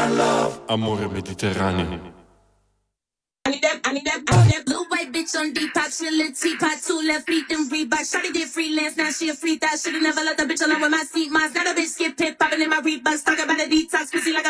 Amore mediterraneo. I need that blue white bitch on detox, she a little teapot, 2 left feet, then Reebok. Shawty did freelance, now she a free thought. Should've never let the bitch alone with my seat. Mine's not a bitch get pit, popping in my Reeboks, talking about a detox, pussy like a